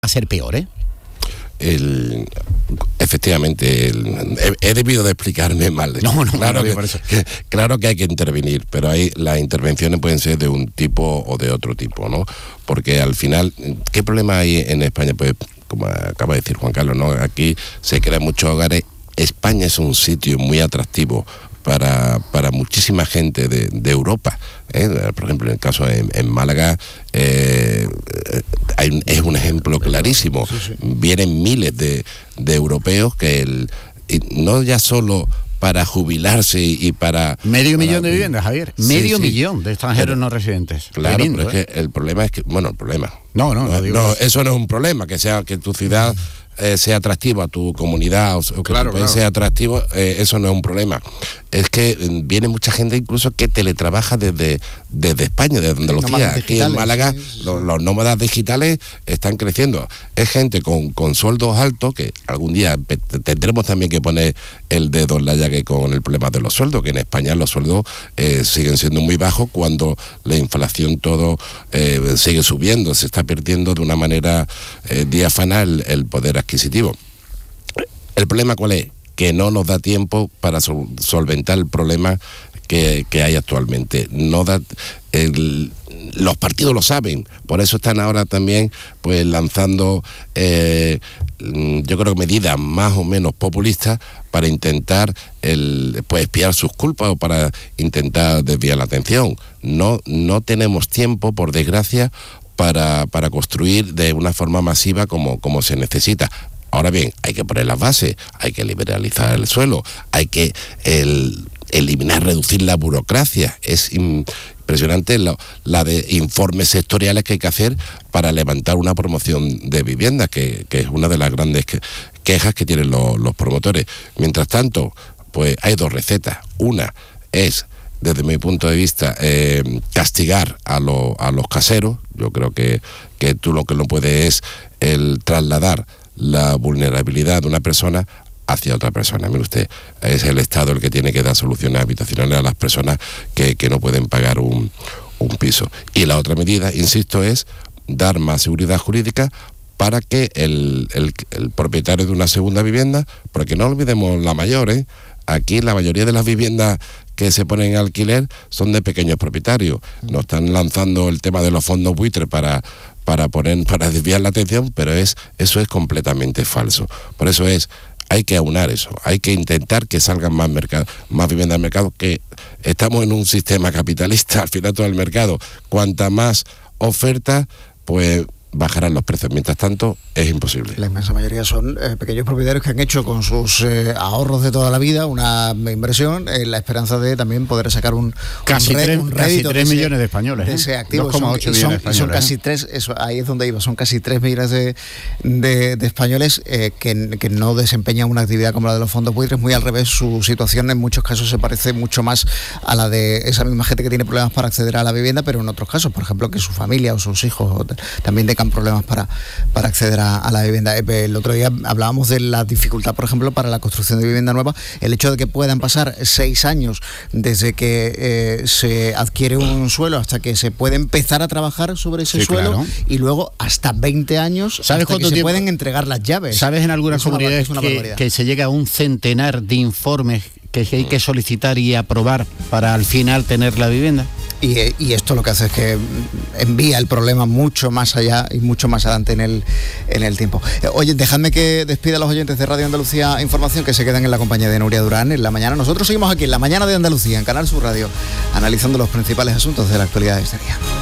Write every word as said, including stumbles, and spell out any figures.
a ser peor, ¿eh? El, efectivamente, el, he, he debido de explicarme mal. No, no, claro, no, que, por eso. que, claro que hay que intervenir, pero hay, las intervenciones pueden ser de un tipo o de otro tipo, ¿no? Porque al final, ¿qué problema hay en España? Pues, como acaba de decir Juan Carlos, ¿no? Aquí se crean muchos hogares. España es un sitio muy atractivo para, para muchísima gente de, de Europa, ¿eh? Por ejemplo, en el caso en, en Málaga eh, hay, es un ejemplo clarísimo. Sí, sí. Vienen miles de, de europeos que el, no ya solo para jubilarse y para... Medio para, millón de viviendas, Javier. Sí, Medio sí. millón de extranjeros pero, no residentes. Claro, Tremendo, pero ¿eh? es que el problema es que... Bueno, el problema... No, no, no, no, digo no eso. eso no es un problema, que sea que tu ciudad... Eh, sea atractivo a tu comunidad o, o que claro, tu país claro. sea atractivo, eh, eso no es un problema. Es que eh, viene mucha gente incluso que teletrabaja desde, desde España, desde Andalucía. Aquí en Málaga, sí, sí. Los, los nómadas digitales están creciendo. Es gente con, con sueldos altos, que algún día tendremos también que poner el dedo en la llaga con el problema de los sueldos, que en España los sueldos eh, siguen siendo muy bajos cuando la inflación todo eh, sigue subiendo, se está perdiendo de una manera eh, diáfana el, el poder adquisitivo. ¿El problema cuál es? Que no nos da tiempo para sol- solventar el problema que, que hay actualmente. No da, el, los partidos lo saben, por eso están ahora también pues lanzando eh, yo creo que medidas más o menos populistas para intentar el, pues espiar sus culpas o para intentar desviar la atención. No, no tenemos tiempo, por desgracia, para, para construir de una forma masiva como, como se necesita. Ahora bien, hay que poner las bases, hay que liberalizar el suelo, hay que el, eliminar, reducir la burocracia. Es impresionante lo, la de informes sectoriales que hay que hacer para levantar una promoción de viviendas, que, que es una de las grandes que, quejas que tienen los, los promotores. Mientras tanto, pues hay dos recetas. Una es, desde mi punto de vista, eh, castigar a, lo, a los caseros. Yo creo que, que tú lo que no puedes es el trasladar la vulnerabilidad de una persona hacia otra persona. Mire usted, es el Estado el que tiene que dar soluciones habitacionales a las personas que, que no pueden pagar un, un piso. Y la otra medida, insisto, es dar más seguridad jurídica para que el, el, el propietario de una segunda vivienda, porque no olvidemos la mayor, ¿eh? Aquí la mayoría de las viviendas que se ponen en alquiler son de pequeños propietarios. Nos están lanzando el tema de los fondos buitres para para poner, para desviar la atención, pero es eso es completamente falso. Por eso es, hay que aunar eso, hay que intentar que salgan más mercado, más viviendas al mercado, que estamos en un sistema capitalista, al final todo el mercado, cuanta más oferta, pues bajarán los precios. Mientras tanto, es imposible. La inmensa mayoría son eh, pequeños propietarios que han hecho con sus eh, ahorros de toda la vida una inversión en la esperanza de también poder sacar un casi un red, tres, un casi tres ese, millones de españoles, de ¿eh? ese activo. dos coma ocho son, millones son, de españoles. son casi ¿eh? tres, eso, ahí es donde iba, son casi tres millones de, de, de españoles eh, que, que no desempeñan una actividad como la de los fondos buitres. Muy al revés, su situación en muchos casos se parece mucho más a la de esa misma gente que tiene problemas para acceder a la vivienda, pero en otros casos, por ejemplo, que su familia o sus hijos también tengan problemas para para acceder a, a la vivienda. El otro día hablábamos de la dificultad, por ejemplo, para la construcción de vivienda nueva, el hecho de que puedan pasar seis años desde que eh, se adquiere un suelo hasta que se puede empezar a trabajar sobre ese sí, suelo, claro. Y luego hasta veinte años ¿Sabes hasta que se pueden entregar las llaves. ¿Sabes en algunas comunidades que, que se llega a un centenar de informes que hay que solicitar y aprobar para al final tener la vivienda? Y, y esto lo que hace es que envía el problema mucho más allá y mucho más adelante en el, en el tiempo. Oye, dejadme que despida a los oyentes de Radio Andalucía Información, que se quedan en la compañía de Nuria Durán en la mañana. Nosotros seguimos aquí en la mañana de Andalucía, en Canal Sur Radio, analizando los principales asuntos de la actualidad de este día.